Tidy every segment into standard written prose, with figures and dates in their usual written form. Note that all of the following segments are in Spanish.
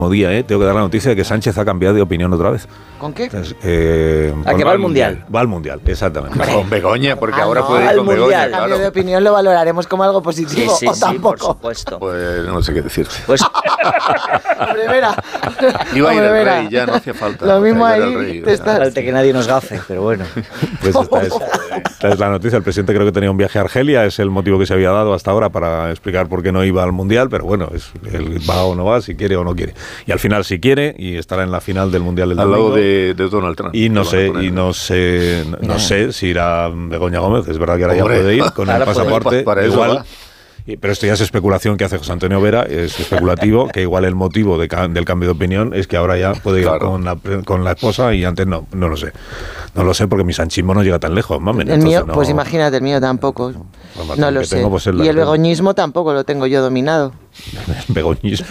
día, tengo que dar la noticia de que Sánchez ha cambiado de opinión otra vez. ¿Con qué? Entonces, ¿A que va al Mundial? Va al Mundial, exactamente. Con Begoña, porque ahora puede ir al con Mundial. Begoña, El cambio de claro. opinión lo valoraremos como algo positivo Sí, o tampoco. por supuesto. Pues no sé qué decir. Pues Hombre, Vera. Iba a ir Hombre, el Vera. rey, ya no hacía falta. Lo mismo O sea, ya era ahí el rey, te o sea. estás- falta que nadie nos gafe, pero bueno. Pues esta es la noticia. El presidente creo que tenía un viaje a Argelia, es el motivo que se había dado hasta ahora para explicar por qué no iba al Mundial, pero bueno, él va o no va, si quiere o no quiere. Y al final si quiere, y estará en la final del Mundial del Al lado domingo. de Donald Trump. Y no que van a sé, poner. no sé si irá Begoña Gómez. Es verdad que ahora Hombre, ya puede ir con el ahora puede ir. pasaporte. Para eso igual, va. pero esto ya es especulación que hace José Antonio Vera, es especulativo, que igual el motivo del cambio de opinión es que ahora ya puede ir Claro. con la esposa y antes no lo sé. No lo sé porque mi sanchismo no llega tan lejos, mamen. El Entonces mío, no- pues imagínate, el mío tampoco. Formación No lo que sé. tengo, pues, es la Y el que tengo. begoñismo tampoco lo tengo yo dominado. Begoñismo.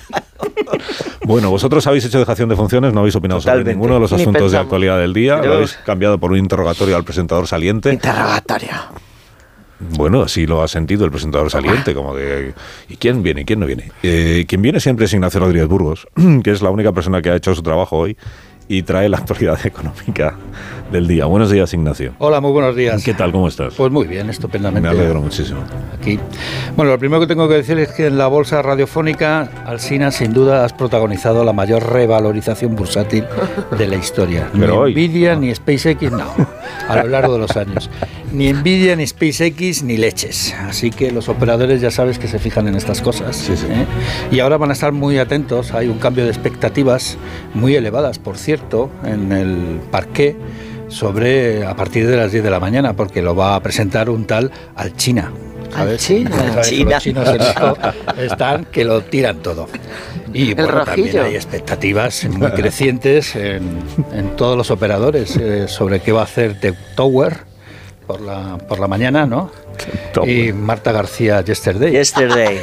Bueno, vosotros habéis hecho dejación de funciones, no habéis opinado Totalmente. sobre ninguno de los Ni asuntos de pensamos. actualidad del día, Pero- lo habéis cambiado por un interrogatorio al presentador saliente. Interrogatorio. Bueno, así lo ha sentido el presentador saliente, como que ¿y quién viene y quién no viene? Quien viene siempre es Ignacio Rodríguez Burgos, que es la única persona que ha hecho su trabajo hoy y trae la actualidad económica del día. Buenos días, Ignacio. Hola, muy buenos días. ¿Qué tal? ¿Cómo estás? Pues muy bien, estupendamente. Me alegro muchísimo. Aquí. Bueno, lo primero que tengo que decir es que en la bolsa radiofónica, Alsina, sin duda, has protagonizado la mayor revalorización bursátil de la historia. Pero ni hoy. Nvidia, ni SpaceX, no, a lo largo de los años. Ni Nvidia, ni SpaceX, ni leches. Así que los operadores ya sabes que se fijan en estas cosas. Sí, sí. Y ahora van a estar muy atentos. Hay un cambio de expectativas muy elevadas, por cierto, en el parqué sobre a partir de las 10 de la mañana, porque lo va a presentar un tal Alchina. Alchina. ¿Sabes? Alchina. Los chinos en esto están que lo tiran todo. Y bueno, también rojillo. hay expectativas muy crecientes en todos los operadores sobre qué va a hacer The Tower por la mañana, ¿no? Y Marta García Yesterday. Yesterday.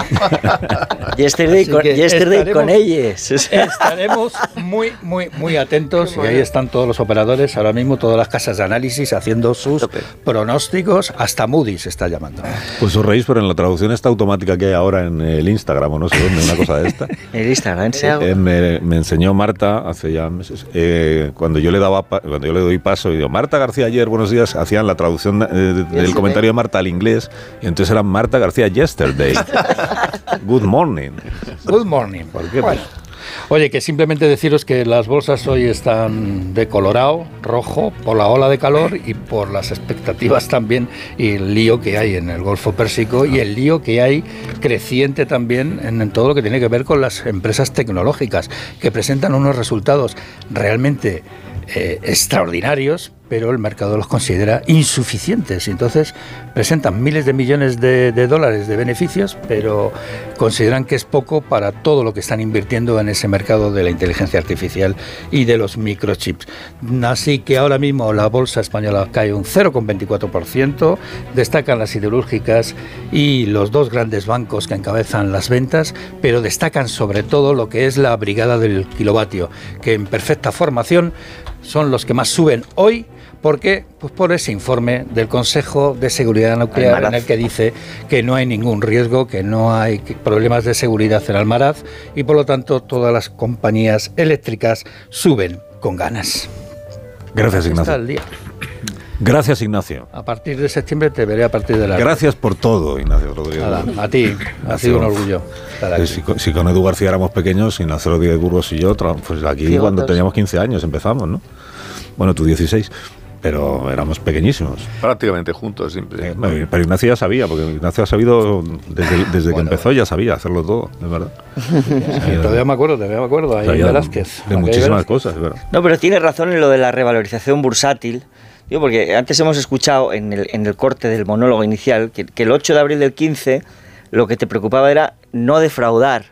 Así que Yesterday con estaremos- ellos. Estaremos muy atentos y ahí están todos los operadores, ahora mismo todas las casas de análisis haciendo sus pronósticos, hasta Moody's está llamando. Pues os reís, pero en la traducción esta automática que hay ahora en el Instagram o no sé dónde, una cosa de esta. El Instagram, sí. Me enseñó Marta hace ya meses, cuando yo le doy paso y digo, Marta García ayer, buenos días, hacían la traducción del comentario de Marta al inglés y entonces era Marta García yesterday. Good morning. Good morning. ¿Por qué? Bueno. Oye, que simplemente deciros que las bolsas hoy están de colorado, rojo, por la ola de calor y por las expectativas también y el lío que hay en el Golfo Pérsico y el lío que hay creciente también en todo lo que tiene que ver con las empresas tecnológicas, que presentan unos resultados realmente extraordinarios, pero el mercado los considera insuficientes y entonces presentan miles de millones de dólares de beneficios, pero consideran que es poco para todo lo que están invirtiendo en ese mercado de la inteligencia artificial y de los microchips. Así que ahora mismo la bolsa española cae un 0,24%, destacan las siderúrgicas y los dos grandes bancos que encabezan las ventas, pero destacan sobre todo lo que es la brigada del kilovatio, que en perfecta formación son los que más suben hoy. ¿Por qué? Pues por ese informe del Consejo de Seguridad Nuclear en el que dice que no hay ningún riesgo, que no hay problemas de seguridad en Almaraz y por lo tanto todas las compañías eléctricas suben con ganas. Gracias, Está Ignacio. el día. Gracias, Ignacio. A partir de septiembre te veré a partir de la... Gracias por todo, Ignacio Rodríguez. Nada, a ti, ha sido un orgullo estar aquí. Si con Edu García éramos pequeños, Ignacio Rodríguez Burgos y yo, pues aquí Cigotos. cuando teníamos 15 años empezamos, ¿no? Bueno, tú 16, pero éramos pequeñísimos. Prácticamente juntos siempre. Pero Ignacio ya sabía, porque Ignacio ha sabido, desde que empezó ya sabía hacerlo todo, es verdad. Todavía me acuerdo, ahí Sabía Velázquez. de muchísimas cosas, es verdad. No, pero tiene razón en lo de la revalorización bursátil. Digo, porque antes hemos escuchado en el corte del monólogo inicial que el 8 de abril del 15 lo que te preocupaba era no defraudar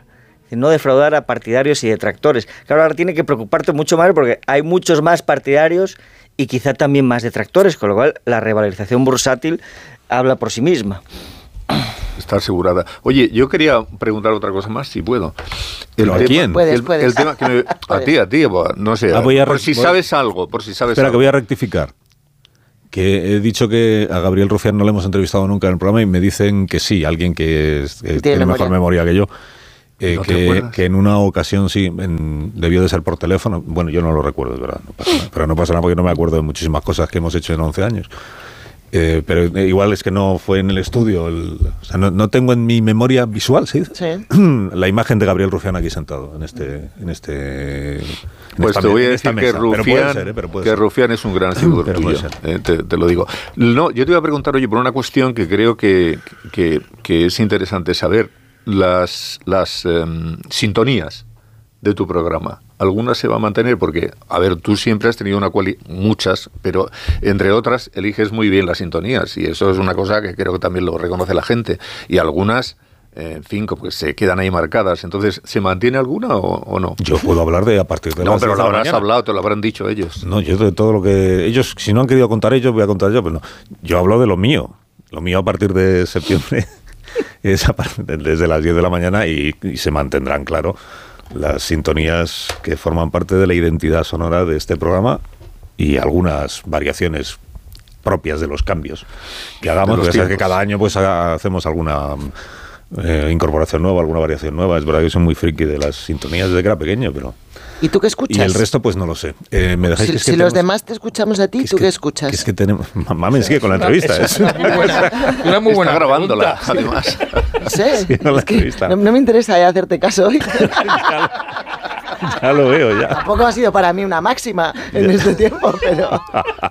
a partidarios y detractores. Claro, ahora tiene que preocuparte mucho más porque hay muchos más partidarios y quizá también más detractores, con lo cual la revalorización bursátil habla por sí misma. Está asegurada. Oye, yo quería preguntar otra cosa más, si puedo. ¿Pero a quién? Puedes. El tema que a ti, no sé. Por si sabes algo. Espera, que voy a rectificar. Que he dicho que a Gabriel Rufián no le hemos entrevistado nunca en el programa y me dicen que sí, alguien que tiene mejor memoria que yo. Que en una ocasión sí, debió de ser por teléfono. Bueno, yo no lo recuerdo, es verdad, no pasa nada, pero no pasa nada porque no me acuerdo de muchísimas cosas que hemos hecho en 11 años. Pero igual es que no fue en el estudio, o sea, no tengo en mi memoria visual, ¿sí? Sí. La imagen de Gabriel Rufián aquí sentado en pues te voy a decir que Rufián es un gran seguidor tuyo, te lo digo. No, yo te iba a preguntar, oye, por una cuestión que creo que es interesante saber, las sintonías de tu programa. Algunas se va a mantener porque, a ver, tú siempre has tenido muchas, pero entre otras eliges muy bien las sintonías y eso es una cosa que creo que también lo reconoce la gente. Y algunas, en fin, pues se quedan ahí marcadas. Entonces, ¿se mantiene alguna o no? Yo puedo hablar a partir de las 10 de la mañana. No, pero lo habrás hablado, te lo habrán dicho ellos. No, yo de todo lo que... Ellos, si no han querido contar ellos, voy a contar yo, pero no. Yo hablo de lo mío. Lo mío a partir de septiembre es desde las 10 de la mañana y se mantendrán, claro, las sintonías que forman parte de la identidad sonora de este programa y algunas variaciones propias de los cambios que hagamos, porque sabes que cada año pues hacemos alguna incorporación nueva, alguna variación nueva. Es verdad que soy muy friki de las sintonías desde que era pequeño, pero... ¿Y tú qué escuchas? Y el resto pues no lo sé. ¿Me dejáis si los demás te escuchamos a ti, ¿tú qué escuchas? Es que tenemos... Mamá me sigue con la entrevista. Una muy buena Está grabándola, además. Sí, no me interesa ya hacerte caso hoy. Ya lo veo, ya. Tampoco ha sido para mí una máxima en este tiempo, pero...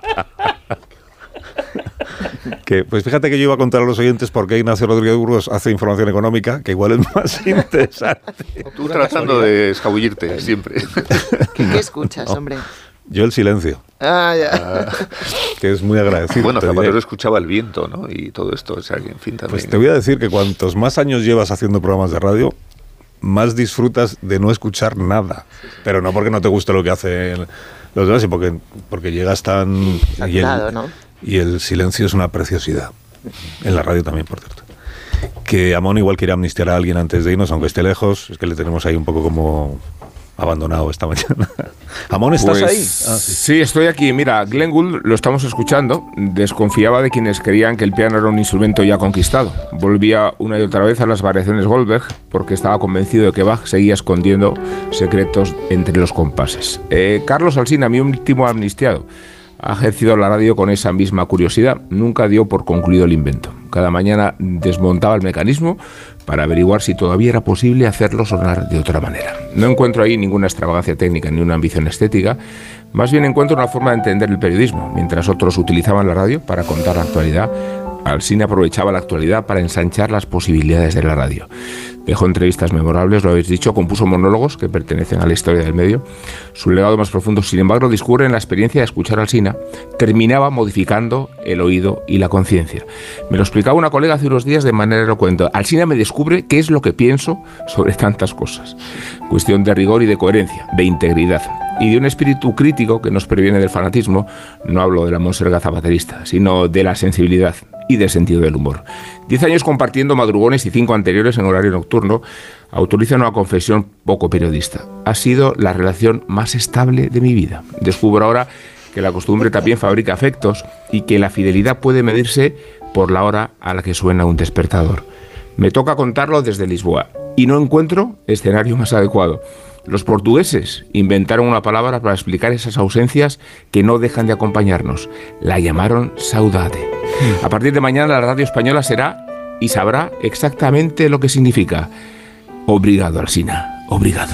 Pues fíjate que yo iba a contar a los oyentes por qué Ignacio Rodríguez Burgos hace información económica, que igual es más interesante. Tú tratando de escabullirte siempre. ¿Qué escuchas, hombre? Yo el silencio. Ya. Que es muy agradecido. Bueno, Zapatero escuchaba el viento, ¿no? Y todo esto, o sea, que en fin también... Pues te voy a decir que cuantos más años llevas haciendo programas de radio, más disfrutas de no escuchar nada. Pero no porque no te guste lo que hacen los demás, sino porque llegas tan... Saturado, ¿no? Y el silencio es una preciosidad. En la radio también, por cierto. Que Amón igual quiere amnistiar a alguien antes de irnos, aunque esté lejos. Es que le tenemos ahí un poco como abandonado esta mañana. Amón, ¿estás ahí? Sí, estoy aquí. Mira, Glenn Gould lo estamos escuchando. Desconfiaba de quienes creían que el piano era un instrumento ya conquistado. Volvía una y otra vez a las variaciones Goldberg porque estaba convencido de que Bach seguía escondiendo secretos entre los compases. Carlos Alsina, mi último amnistiado, ha ejercido la radio con esa misma curiosidad. Nunca dio por concluido el invento. Cada mañana desmontaba el mecanismo para averiguar si todavía era posible hacerlo sonar de otra manera. No encuentro ahí ninguna extravagancia técnica ni una ambición estética. Más bien encuentro una forma de entender el periodismo. Mientras otros utilizaban la radio para contar la actualidad, Alsina aprovechaba la actualidad para ensanchar las posibilidades de la radio. Dejó entrevistas memorables, lo habéis dicho, compuso monólogos que pertenecen a la historia del medio. Su legado más profundo, sin embargo, discurre en la experiencia de escuchar a Alsina. Terminaba modificando el oído y la conciencia. Me lo explicaba una colega hace unos días de manera elocuente. Alsina me descubre qué es lo que pienso sobre tantas cosas. Cuestión de rigor y de coherencia, de integridad y de un espíritu crítico que nos previene del fanatismo. No hablo de la monserga zapaterista, sino de la sensibilidad y del sentido del humor. 10 años compartiendo madrugones y 5 anteriores en horario nocturno autorizan una confesión poco periodista. Ha sido la relación más estable de mi vida. Descubro ahora que la costumbre también fabrica afectos y que la fidelidad puede medirse por la hora a la que suena un despertador. Me toca contarlo desde Lisboa y no encuentro escenario más adecuado. Los portugueses inventaron una palabra para explicar esas ausencias que no dejan de acompañarnos. La llamaron saudade. A partir de mañana la radio española será y sabrá exactamente lo que significa. Obrigado, Alsina. Obrigado.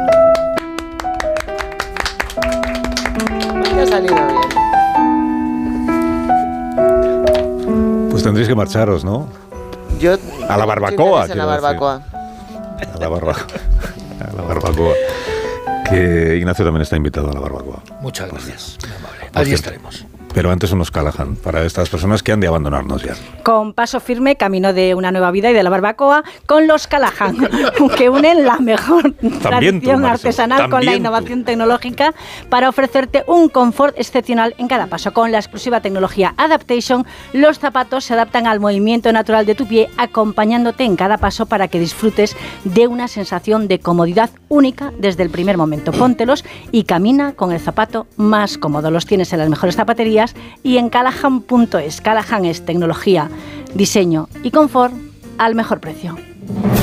Me ha salido bien. Pues tendréis que marcharos, ¿no? Yo... A la barbacoa. A la barbacoa. A la barbacoa. Que Ignacio también está invitado a la barbacoa. Muchas gracias, muy amable. Allí estaremos. Pero antes unos Callahan, para estas personas que han de abandonarnos ya. Con paso firme, camino de una nueva vida y de la barbacoa, con los Callahan, que unen la mejor tradición artesanal con la innovación tecnológica para ofrecerte un confort excepcional en cada paso. Con la exclusiva tecnología Adaptation, los zapatos se adaptan al movimiento natural de tu pie, acompañándote en cada paso para que disfrutes de una sensación de comodidad única desde el primer momento. Póntelos y camina con el zapato más cómodo. Los tienes en las mejores zapaterías y en Callahan.es. Callahan es tecnología, diseño y confort al mejor precio.